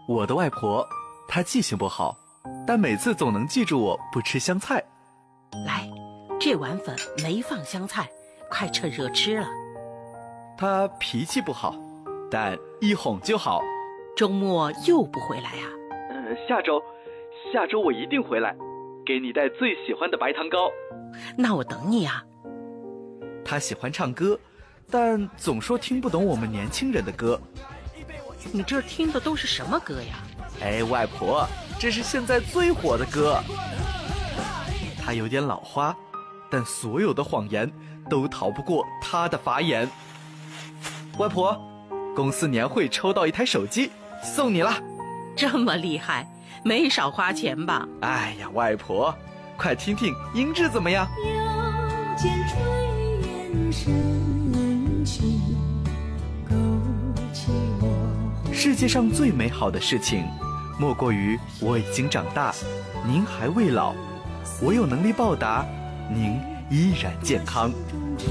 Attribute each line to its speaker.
Speaker 1: 我的外婆，她记性不好，但每次总能记住我不吃香菜。
Speaker 2: 来，这碗粉没放香菜，快趁热吃了。
Speaker 1: 她脾气不好，但一哄就好。
Speaker 2: 周末又不回来啊？
Speaker 1: 下周我一定回来，给你带最喜欢的白糖糕。
Speaker 2: 那我等你啊。
Speaker 1: 她喜欢唱歌，但总说听不懂我们年轻人的歌。
Speaker 2: 你这听的都是什么歌呀？
Speaker 1: 哎，外婆，这是现在最火的歌。她有点老花，但所有的谎言都逃不过她的法眼。外婆，公司年会抽到一台手机，送你了。
Speaker 2: 这么厉害，没少花钱吧？
Speaker 1: 哎呀，外婆，快听听音质怎么样？
Speaker 3: 腰间炊烟升起，勾起我。
Speaker 1: 世界上最美好的事情，莫过于我已经长大，您还未老，我有能力报答，您依然健康。